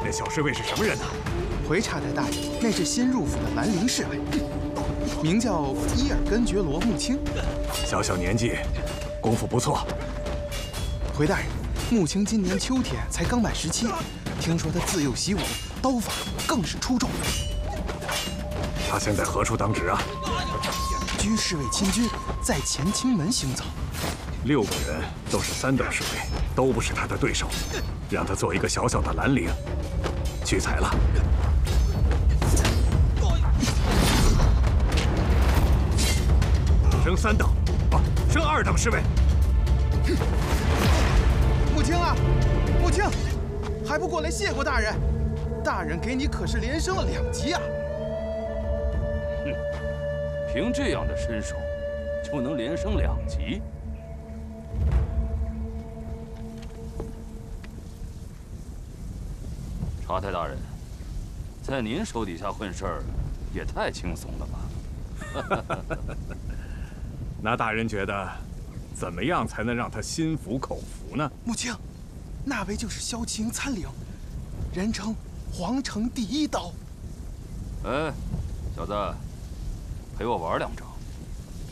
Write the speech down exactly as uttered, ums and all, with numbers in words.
这小侍卫是什么人呢？ 回察代大人，那是新入府的兰陵侍卫，名叫伊尔根觉罗·穆青。 小小年纪，功夫不错。 回大人，穆青今年秋天才刚满十七，听说他自幼习武，刀法更是出众。 他现在何处当值啊？ 居侍卫亲军，在乾清门行走。 六个人都是三等侍卫，都不是他的对手，让他做一个小小的兰陵，屈才了。升三等，啊，升二等侍卫。 穆青啊，穆青，还不过来谢过大人？大人给你可是连升了两级啊！ 哼，凭这样的身手，就能连升两级？察太大人，在您手底下混事儿，也太轻松了吧？ 那大人觉得，怎么样才能让他心服口服呢？ 穆青，那位就是萧齐营参领，人称皇城第一刀。 哎，小子，陪我玩两招。